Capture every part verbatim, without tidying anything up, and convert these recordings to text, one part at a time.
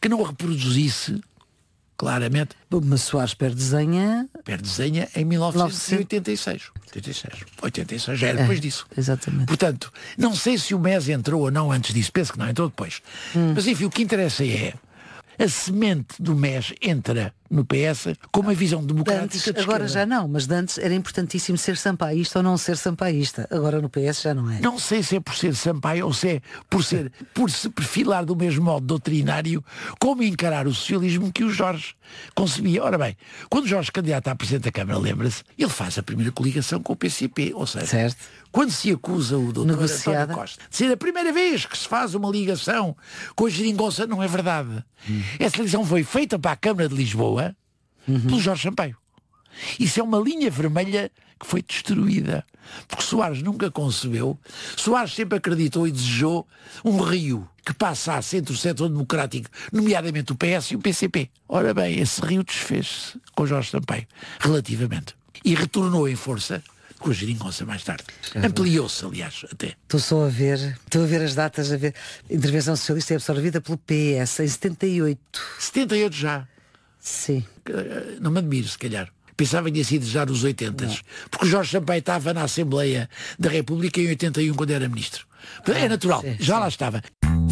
que não reproduzisse claramente. Mas Soares Pérez desenha... Pérez desenha em mil novecentos e oitenta e seis. oitenta e seis. oitenta e seis, já era depois é, disso. Exatamente. Portanto, não sei se o M E S entrou ou não antes disso, penso que não entrou depois. Hum. Mas enfim, o que interessa é a semente do M E S entra no P S com uma visão democrática Antes, de agora esquerda. já não, mas de antes era importantíssimo ser sampaísta ou não ser sampaísta. Agora no P S já não é. Não sei se é por ser Sampaio ou se é por, ser, por se perfilar do mesmo modo doutrinário como encarar o socialismo que o Jorge concebia. Ora bem, quando o Jorge é candidato à Presidente da Câmara, lembra-se, ele faz a primeira coligação com o P C P, ou seja, certo. Quando se acusa o doutor António Costa de ser a primeira vez que se faz uma ligação com a geringonça, não é verdade. Hum. Essa ligação foi feita para a Câmara de Lisboa uhum. pelo Jorge Sampaio. Isso é uma linha vermelha que foi destruída. Porque Soares nunca concebeu. Soares sempre acreditou e desejou um rio que passasse entre o setor democrático, nomeadamente o P S e o P C P. Ora bem, esse rio desfez-se com Jorge Sampaio, relativamente. E retornou em força com a geringonça mais tarde. É. Ampliou-se, aliás, até. Estou só a ver, estou a ver as datas, a ver. A intervenção socialista é absorvida pelo P S em setenta e oito. setenta e oito já? Sim. Não me admiro, se calhar. Pensava que tinha sido já nos oitenta. Porque o Jorge Sampaio estava na Assembleia da República em oitenta e um, quando era ministro. Ah, é natural, sim, já sim. lá estava.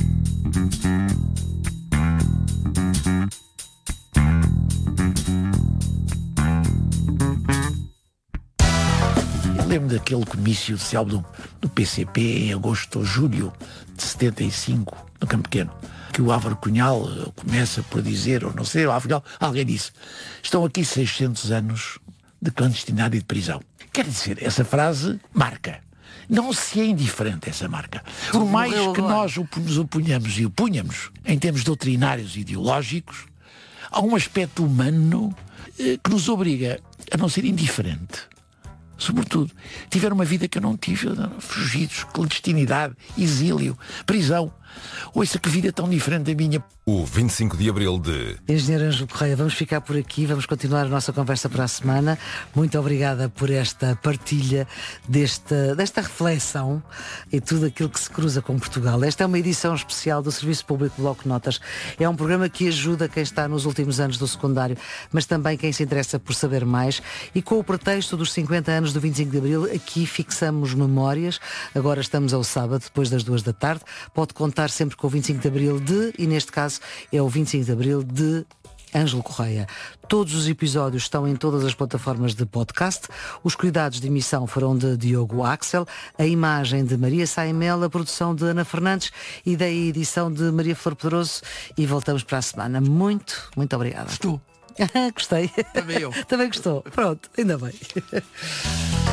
Lembro daquele comício de célebre do P C P em agosto ou julho de setenta e cinco, no Campo Pequeno, que o Álvaro Cunhal começa por dizer, ou não sei, o Álvaro, alguém disse, estão aqui seiscentos anos de clandestinidade e de prisão. Quer dizer, essa frase marca. Não se é indiferente essa marca. Por mais que nós nos opunhamos e opunhamos em termos doutrinários e ideológicos, há um aspecto humano eh, que nos obriga a não ser indiferente. Sobretudo, tiveram uma vida que eu não tive, fugidos, clandestinidade, exílio, prisão. Ouça que vida tão diferente da minha. O vinte e cinco de Abril de... Engenheiro Ângelo Correia, vamos ficar por aqui, vamos continuar a nossa conversa para a semana. Muito obrigada por esta partilha, desta, desta reflexão e tudo aquilo que se cruza com Portugal. Esta é uma edição especial do Serviço Público Bloco de Notas. É um programa que ajuda quem está nos últimos anos do secundário, mas também quem se interessa por saber mais. E com o pretexto dos cinquenta anos do vinte e cinco de Abril, aqui fixamos memórias. Agora estamos ao sábado, depois das duas da tarde. Pode contar sempre com o vinte e cinco de Abril de, e neste caso é o vinte e cinco de Abril de Ângelo Correia. Todos os episódios estão em todas as plataformas de podcast. Os cuidados de emissão foram de Diogo Axel, a imagem de Maria Saimel, a produção de Ana Fernandes e da edição de Maria Flor Pedroso. E voltamos para a semana. Muito, muito obrigada. Estou. Gostei. Também eu. Também gostou. Pronto, ainda bem.